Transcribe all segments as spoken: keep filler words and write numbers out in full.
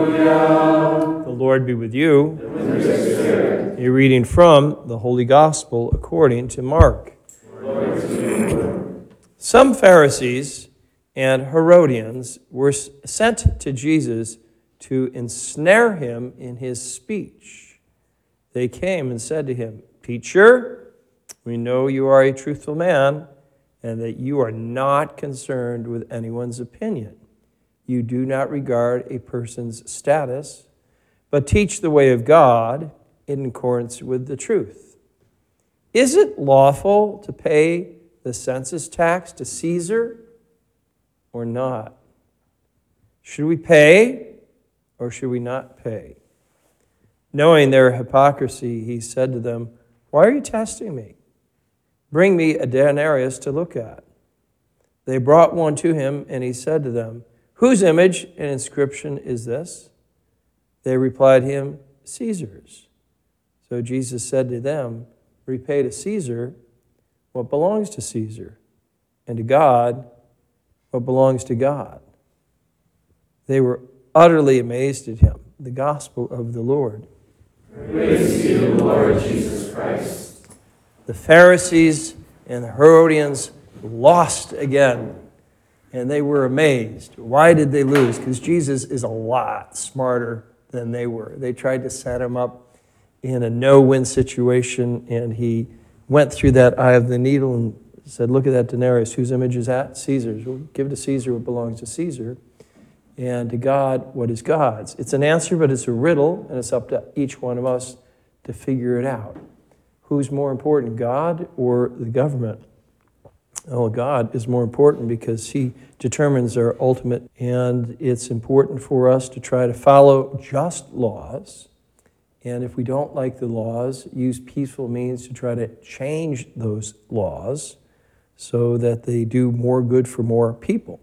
Hallelujah. The Lord be with you. And with your spirit. A reading from the Holy Gospel according to Mark. Glory to you, Lord. Some Pharisees and Herodians were sent to Jesus to ensnare him in his speech. They came and said to him, "Teacher, we know you are a truthful man and that you are not concerned with anyone's opinion. You do not regard a person's status, but teach the way of God in accordance with the truth. Is it lawful to pay the census tax to Caesar or not? Should we pay or should we not pay?" Knowing their hypocrisy, he said to them, "Why are you testing me? Bring me a denarius to look at." They brought one to him, and he said to them, "Whose image and inscription is this?" They replied him, "Caesar's." So Jesus said to them, "Repay to Caesar what belongs to Caesar, and to God what belongs to God." They were utterly amazed at him. The gospel of the Lord. Praise to you, Lord Jesus Christ. The Pharisees and the Herodians lost again, and they were amazed. Why did they lose? Because Jesus is a lot smarter than they were. They tried to set him up in a no-win situation, and he went through that eye of the needle and said, "Look at that denarius. Whose image is that? Caesar's. Well, give to Caesar what belongs to Caesar, and to God what is God's." It's an answer, but it's a riddle, and it's up to each one of us to figure it out. Who's more important, God or the government? Well, God is more important because he determines our ultimate, and it's important for us to try to follow just laws. And if we don't like the laws, use peaceful means to try to change those laws so that they do more good for more people.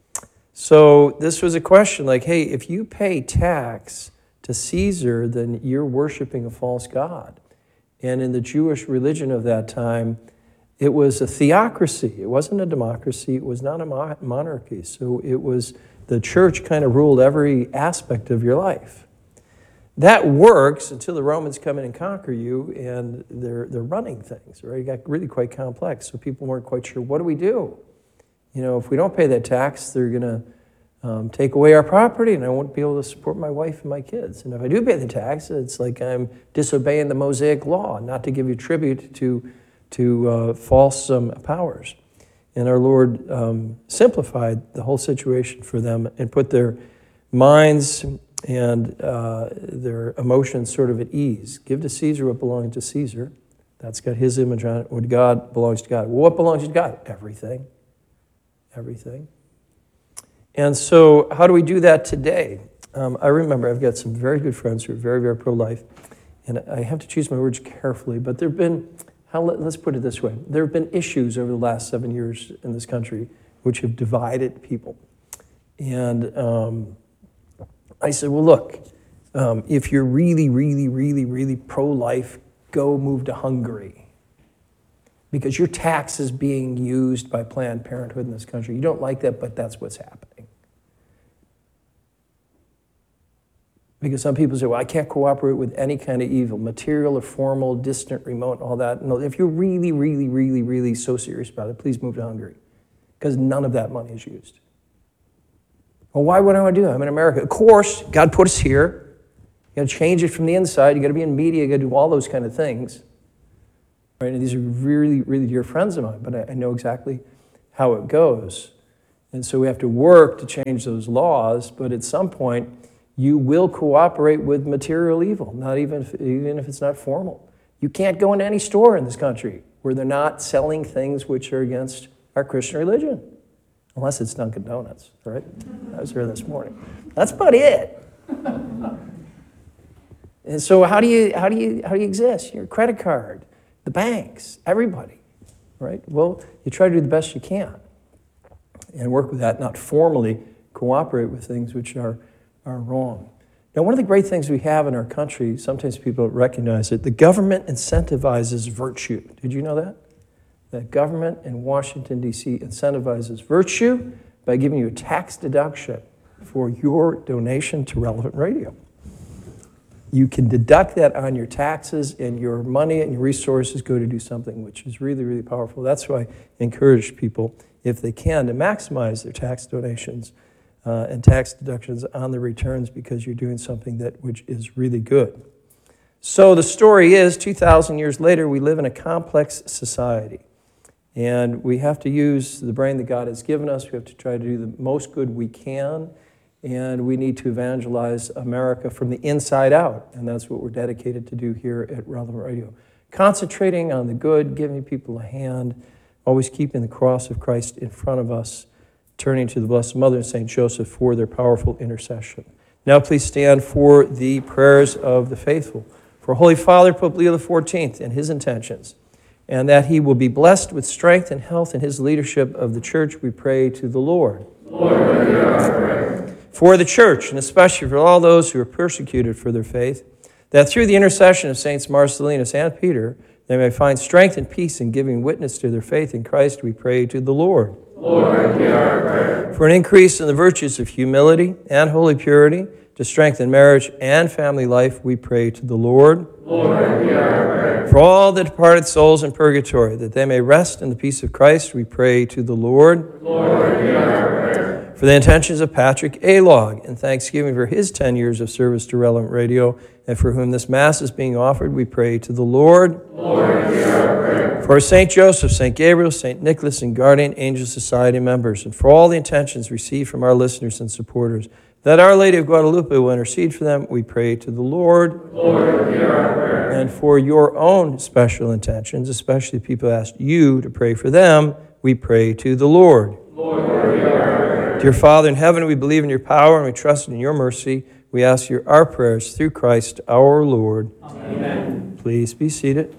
So this was a question like, hey, if you pay tax to Caesar, then you're worshiping a false god. And in the Jewish religion of that time, it was a theocracy. It wasn't a democracy. It was not a monarchy. So it was the church kind of ruled every aspect of your life. That works until the Romans come in and conquer you, and they're they're running things, right? It got really quite complex. So people weren't quite sure, what do we do? You know, if we don't pay that tax, they're going to um, take away our property, and I won't be able to support my wife and my kids. And if I do pay the tax, it's like I'm disobeying the Mosaic law, not to give you tribute to to uh, false um, powers. And our Lord um, simplified the whole situation for them and put their minds and uh, their emotions sort of at ease. Give to Caesar what belongs to Caesar. That's got his image on it. What God belongs to God. Well, what belongs to God? Everything. Everything. And so how do we do that today? Um, I remember I've got some very good friends who are very, very pro-life, and I have to choose my words carefully, but there have been, how, let's put it this way, there have been issues over the last seven years in this country which have divided people. And um, I said, well, look, um, if you're really, really, really, really pro-life, go move to Hungary. Because your tax is being used by Planned Parenthood in this country. You don't like that, but that's what's happening. Because some people say, well, I can't cooperate with any kind of evil, material or formal, distant, remote, all that. No, if you're really, really, really, really so serious about it, please move to Hungary. Because none of that money is used. Well, why would I want to do that? I'm in America. Of course, God put us here. You got to change it from the inside. You got to be in media. You got to do all those kind of things. Right? And these are really, really dear friends of mine, but I, I know exactly how it goes. And so we have to work to change those laws, but at some point, you will cooperate with material evil, not even if, even if it's not formal. You can't go into any store in this country where they're not selling things which are against our Christian religion, unless it's Dunkin' Donuts, right? I was there this morning. That's about it. And so how do you how do you how do you exist? Your credit card, the banks, everybody, right? Well, you try to do the best you can and work with that, not formally cooperate with things which are, are wrong. Now, one of the great things we have in our country, sometimes people don't recognize it, the government incentivizes virtue. Did you know that? The government in Washington, D C incentivizes virtue by giving you a tax deduction for your donation to Relevant Radio. You can deduct that on your taxes, and your money and your resources go to do something which is really, really powerful. That's why I encourage people, if they can, to maximize their tax donations uh, and tax deductions on the returns, because you're doing something that which is really good. So the story is, two thousand years later, we live in a complex society. And we have to use the brain that God has given us. We have to try to do the most good we can. And we need to evangelize America from the inside out. And that's what we're dedicated to do here at Relevant Radio. Concentrating on the good, giving people a hand, always keeping the cross of Christ in front of us, turning to the Blessed Mother and Saint Joseph for their powerful intercession. Now please stand for the prayers of the faithful. For Holy Father, Pope Leo the fourteenth, and his intentions, and that he will be blessed with strength and health in his leadership of the Church, we pray to the Lord. Lord, hear our prayer. For the Church, and especially for all those who are persecuted for their faith, that through the intercession of Saints Marcellinus and Peter, they may find strength and peace in giving witness to their faith in Christ, we pray to the Lord. Lord, hear our prayer. For an increase in the virtues of humility and holy purity, to strengthen marriage and family life, we pray to the Lord. Lord, hear our prayer. For all the departed souls in purgatory, that they may rest in the peace of Christ, we pray to the Lord. Lord, hear our prayer. For the intentions of Patrick Alog, and thanksgiving for his ten years of service to Relevant Radio, and for whom this Mass is being offered, we pray to the Lord. Lord, hear our prayer. For Saint Joseph, Saint Gabriel, Saint Nicholas, and Guardian Angel Society members, and for all the intentions received from our listeners and supporters, that Our Lady of Guadalupe will intercede for them, we pray to the Lord. Lord, hear our prayer. And for your own special intentions, especially people asked you to pray for them, we pray to the Lord. Lord, hear our prayer. Dear Father in heaven, we believe in your power and we trust in your mercy. We ask your our prayers through Christ our Lord. Amen. Please be seated.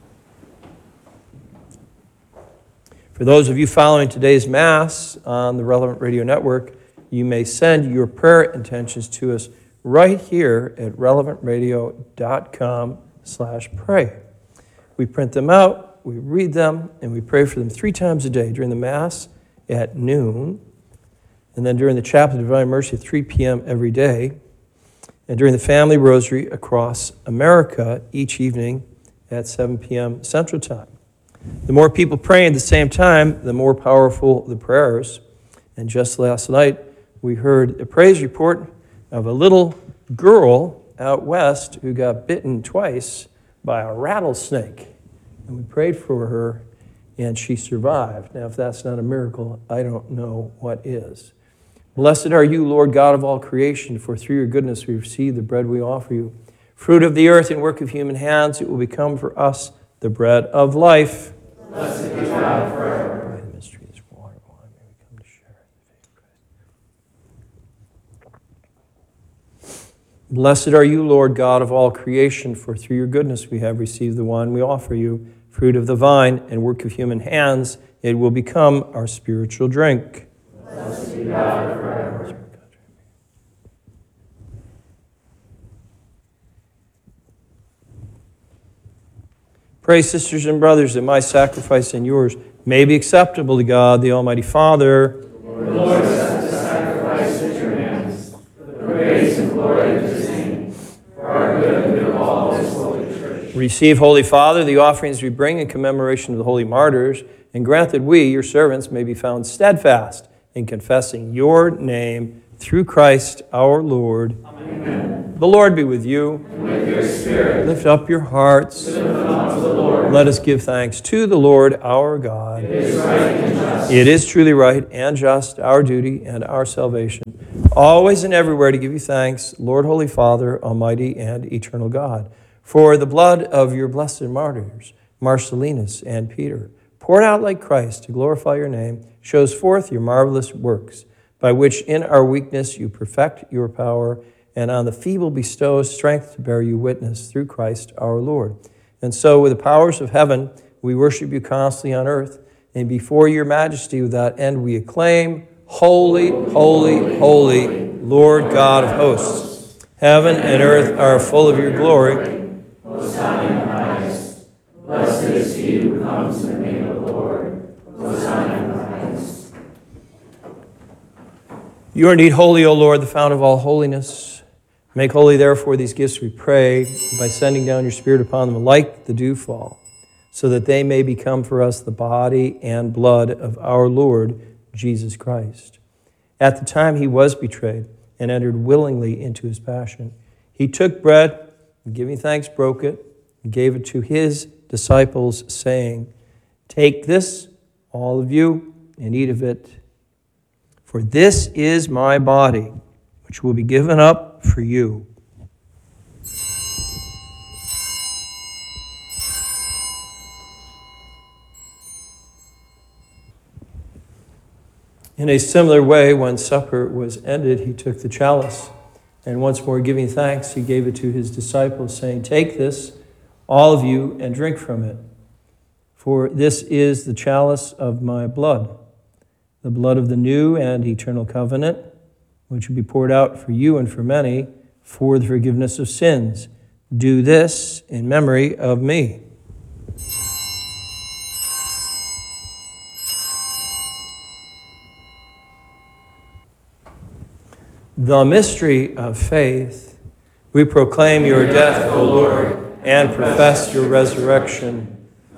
For those of you following today's Mass on the Relevant Radio Network, you may send your prayer intentions to us right here at relevantradio.com slash pray. We print them out, we read them, and we pray for them three times a day, during the Mass at noon, and then during the Chapel of Divine Mercy at three p.m. every day, and during the Family Rosary across America each evening at seven p.m. Central Time. The more people praying at the same time, the more powerful the prayers. And just last night, we heard a praise report of a little girl out west who got bitten twice by a rattlesnake. And we prayed for her, and she survived. Now, if that's not a miracle, I don't know what is. Blessed are you, Lord God of all creation, for through your goodness we receive the bread we offer you. Fruit of the earth and work of human hands, it will become for us the bread of life. Blessed be God forever. By the mystery of this water, wine, may we come to share the faith of Christ. Blessed are you, Lord God of all creation, for through your goodness we have received the wine we offer you. Fruit of the vine and work of human hands, it will become our spiritual drink. Blessed be God forever. Pray, sisters and brothers, that my sacrifice and yours may be acceptable to God, the Almighty Father. The Lord accept the sacrifice at your hands, for the praise and glory of his name, for our good and good of all his holy church. Receive, Holy Father, the offerings we bring in commemoration of the holy martyrs, and grant that we, your servants, may be found steadfast in confessing your name through Christ our Lord. Amen. The Lord be with you. And with your spirit. Lift up your hearts. Lift them up to the Lord. Let us give thanks to the Lord our God. It is right and just. It is truly right and just, our duty and our salvation, always and everywhere to give you thanks, Lord, Holy Father, Almighty and eternal God, for the blood of your blessed martyrs, Marcellinus and Peter, poured out like Christ to glorify your name, shows forth your marvelous works, by which in our weakness you perfect your power, and on the feeble bestow strength to bear you witness through Christ our Lord. And so with the powers of heaven, we worship you constantly on earth, and before your majesty without end we acclaim, Holy, holy, holy, Lord God of hosts. Heaven and earth are full of your glory. Hosanna in the highest. Blessed is he who comes in the name of the Lord. Hosanna in the highest. You are indeed holy, O Lord, the fount of all holiness. Make holy, therefore, these gifts, we pray, by sending down your Spirit upon them like the dewfall, so that they may become for us the body and blood of our Lord Jesus Christ. At the time he was betrayed and entered willingly into his passion, he took bread, and giving thanks, broke it, and gave it to his disciples, saying, "Take this, all of you, and eat of it. For this is my body, which will be given up for you." In a similar way, when supper was ended, he took the chalice, and once more giving thanks, he gave it to his disciples, saying, "Take this, all of you, and drink from it. For this is the chalice of my blood, the blood of the new and eternal covenant, which will be poured out for you and for many for the forgiveness of sins. Do this in memory of me." The mystery of faith. We proclaim your death, O Lord, and profess your resurrection.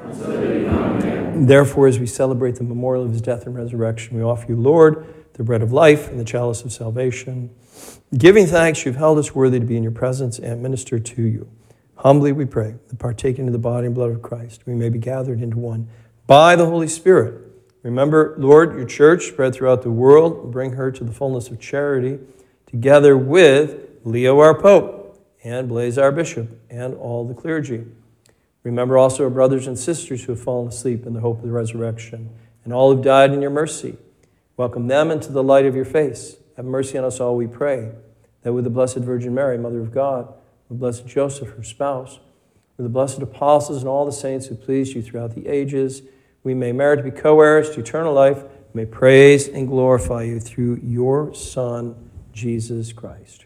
Therefore, as we celebrate the memorial of his death and resurrection, we offer you, Lord, the bread of life and the chalice of salvation. Giving thanks, you've held us worthy to be in your presence and minister to you. Humbly we pray that partaking of the body and blood of Christ, we may be gathered into one by the Holy Spirit. Remember, Lord, your church spread throughout the world, and bring her to the fullness of charity, together with Leo our Pope and Blaise our Bishop and all the clergy. Remember also our brothers and sisters who have fallen asleep in the hope of the resurrection, and all who died in your mercy. Welcome them into the light of your face. Have mercy on us all, we pray, that with the Blessed Virgin Mary, Mother of God, with Blessed Joseph, her spouse, with the blessed apostles and all the saints who pleased you throughout the ages, we may merit to be co-heirs to eternal life, may praise and glorify you through your Son, Jesus Christ.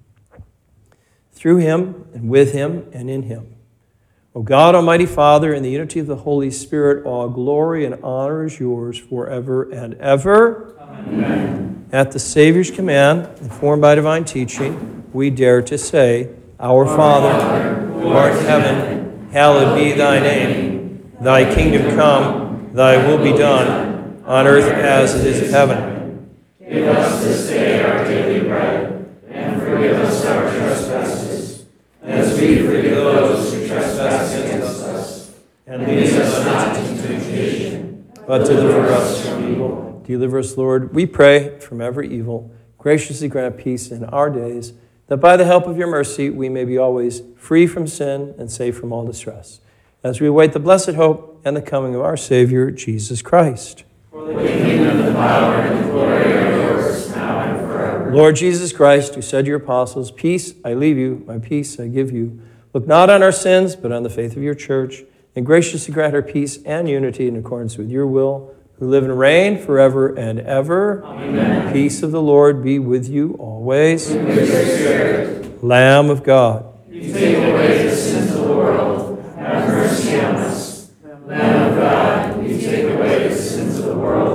Through him, and with him, and in him, O God, Almighty Father, in the unity of the Holy Spirit, all glory and honor is yours forever and ever. Amen. At the Savior's command, informed by divine teaching, we dare to say, Our, Our Father, Father, who art in heaven, hallowed be thy name. Thy kingdom come, thy will be done, on earth as it is in heaven. Give us this day our daily bread, and forgive us our trespasses, as we forgive those who trespass against us. And lead us not into temptation, but deliver us from evil. Deliver us, Lord, we pray, from every evil. Graciously grant peace in our days, that by the help of your mercy we may be always free from sin and safe from all distress, as we await the blessed hope and the coming of our Savior, Jesus Christ. For the kingdom, the power, and the glory are yours, now and forever. Lord Jesus Christ, who said to your apostles, "Peace I leave you, my peace I give you," look not on our sins, but on the faith of your church, and graciously grant her peace and unity in accordance with your will, who live and reign forever and ever. Amen. The peace of the Lord be with you always. And with your spirit. Lamb of God, You take away the sins of the world. Have mercy on us. Lamb of God, you take away the sins of the world.